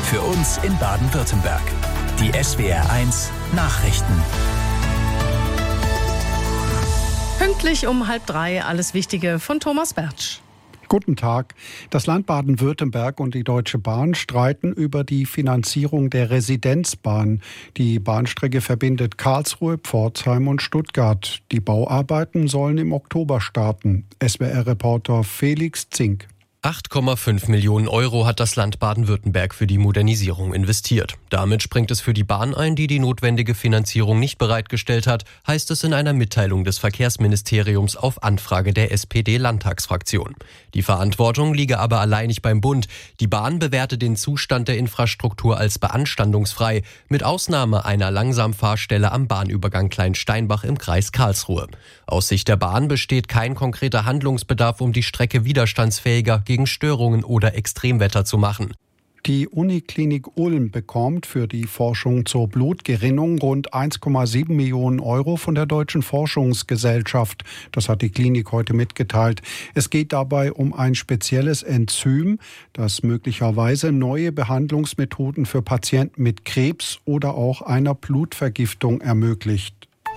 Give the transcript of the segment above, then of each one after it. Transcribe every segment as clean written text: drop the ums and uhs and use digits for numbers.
Für uns in Baden-Württemberg. Die SWR1 Nachrichten. Pünktlich um 2:30 alles Wichtige von Thomas Bertsch. Guten Tag. Das Land Baden-Württemberg und die Deutsche Bahn streiten über die Finanzierung der Residenzbahn. Die Bahnstrecke verbindet Karlsruhe, Pforzheim und Stuttgart. Die Bauarbeiten sollen im Oktober starten. SWR-Reporter Felix Zink. 8,5 Millionen Euro hat das Land Baden-Württemberg für die Modernisierung investiert. Damit springt es für die Bahn ein, die die notwendige Finanzierung nicht bereitgestellt hat, heißt es in einer Mitteilung des Verkehrsministeriums auf Anfrage der SPD-Landtagsfraktion. Die Verantwortung liege aber alleinig beim Bund. Die Bahn bewerte den Zustand der Infrastruktur als beanstandungsfrei, mit Ausnahme einer Langsamfahrstelle am Bahnübergang Kleinsteinbach im Kreis Karlsruhe. Aus Sicht der Bahn besteht kein konkreter Handlungsbedarf, um die Strecke widerstandsfähiger gegen Störungen oder Extremwetter zu machen. Die Uniklinik Ulm bekommt für die Forschung zur Blutgerinnung rund 1,7 Millionen Euro von der Deutschen Forschungsgesellschaft. Das hat die Klinik heute mitgeteilt. Es geht dabei um ein spezielles Enzym, das möglicherweise neue Behandlungsmethoden für Patienten mit Krebs oder auch einer Blutvergiftung ermöglicht.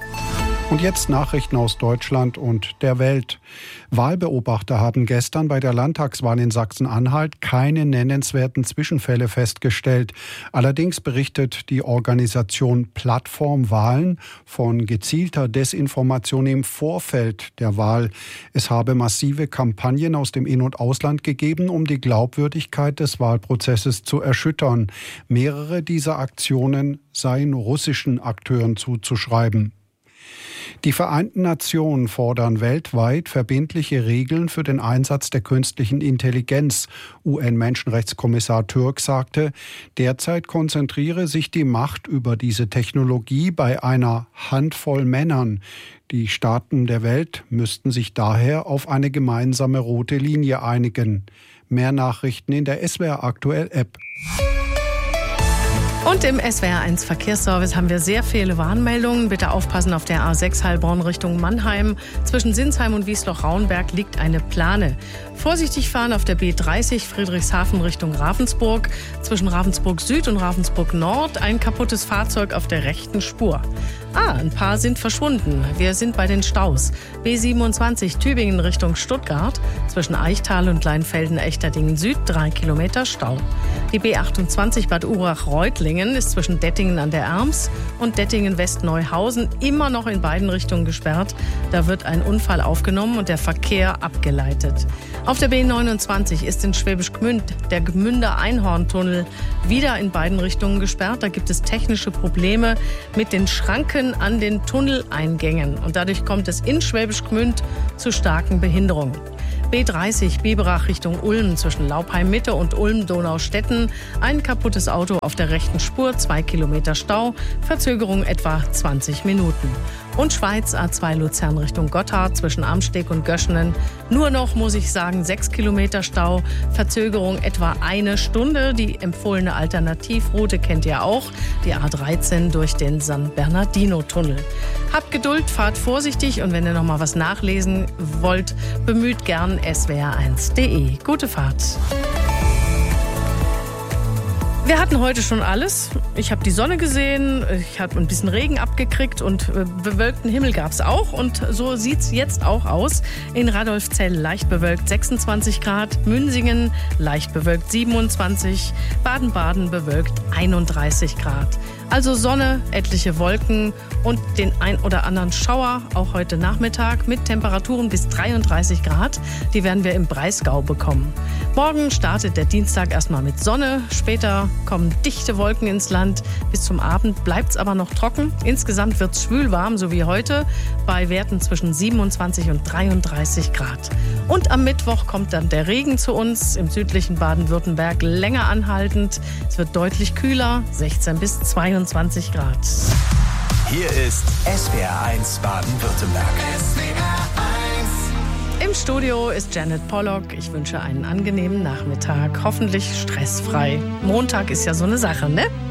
Und jetzt Nachrichten aus Deutschland und der Welt. Wahlbeobachter haben gestern bei der Landtagswahl in Sachsen-Anhalt keine nennenswerten Zwischenfälle festgestellt. Allerdings berichtet die Organisation Plattform Wahlen von gezielter Desinformation im Vorfeld der Wahl. Es habe massive Kampagnen aus dem In- und Ausland gegeben, um die Glaubwürdigkeit des Wahlprozesses zu erschüttern. Mehrere dieser Aktionen seien russischen Akteuren zuzuschreiben. Die Vereinten Nationen fordern weltweit verbindliche Regeln für den Einsatz der künstlichen Intelligenz. UN-Menschenrechtskommissar Türk sagte, derzeit konzentriere sich die Macht über diese Technologie bei einer Handvoll Männern. Die Staaten der Welt müssten sich daher auf eine gemeinsame rote Linie einigen. Mehr Nachrichten in der SWR Aktuell App. Und im SWR1 Verkehrsservice haben wir sehr viele Warnmeldungen. Bitte aufpassen, auf der A6 Heilbronn Richtung Mannheim. Zwischen Sinsheim und Wiesloch-Rauenberg liegt eine Plane. Vorsichtig fahren auf der B30 Friedrichshafen Richtung Ravensburg. Zwischen Ravensburg Süd und Ravensburg Nord ein kaputtes Fahrzeug auf der rechten Spur. Ein paar sind verschwunden. Wir sind bei den Staus. B27 Tübingen Richtung Stuttgart. Zwischen Eichtal und Leinfelden-Echterdingen Süd 3 Kilometer Stau. Die B28 Bad Urach-Reutlingen ist zwischen Dettingen an der Erms und Dettingen-West-Neuhausen immer noch in beiden Richtungen gesperrt. Da wird ein Unfall aufgenommen und der Verkehr abgeleitet. Auf der B29 ist in Schwäbisch Gmünd der Gmünder Einhorntunnel wieder in beiden Richtungen gesperrt. Da gibt es technische Probleme mit den Schranken an den Tunneleingängen. Und dadurch kommt es in Schwäbisch Gmünd zu starken Behinderungen. B30 Biberach Richtung Ulm zwischen Laupheim-Mitte und Ulm-Donaustetten. Ein kaputtes Auto auf der rechten Spur, 2 Kilometer Stau, Verzögerung etwa 20 Minuten. Und Schweiz A2 Luzern Richtung Gotthard zwischen Amsteg und Göschenen. Nur noch, muss ich sagen, 6 Kilometer Stau, Verzögerung etwa 1 Stunde. Die empfohlene Alternativroute kennt ihr auch, die A13 durch den San Bernardino-Tunnel. Habt Geduld, fahrt vorsichtig und wenn ihr noch mal was nachlesen wollt, bemüht gern swr1.de. Gute Fahrt. Wir hatten heute schon alles. Ich habe die Sonne gesehen, ich habe ein bisschen Regen abgekriegt und bewölkten Himmel gab es auch. Und so sieht es jetzt auch aus. In Radolfzell leicht bewölkt 26 Grad, Münsingen leicht bewölkt 27, Baden-Baden bewölkt 31 Grad. Also Sonne, etliche Wolken und den ein oder anderen Schauer, auch heute Nachmittag mit Temperaturen bis 33 Grad. Die werden wir im Breisgau bekommen. Morgen startet der Dienstag erstmal mit Sonne. Später kommen dichte Wolken ins Land. Bis zum Abend bleibt es aber noch trocken. Insgesamt wird es schwülwarm, so wie heute, bei Werten zwischen 27 und 33 Grad. Und am Mittwoch kommt dann der Regen zu uns, im südlichen Baden-Württemberg länger anhaltend. Es wird deutlich kühler, 16 bis 22 Grad. Hier ist SWR1 Baden-Württemberg. Im Studio ist Janet Pollock. Ich wünsche einen angenehmen Nachmittag, hoffentlich stressfrei. Montag ist ja so eine Sache, ne?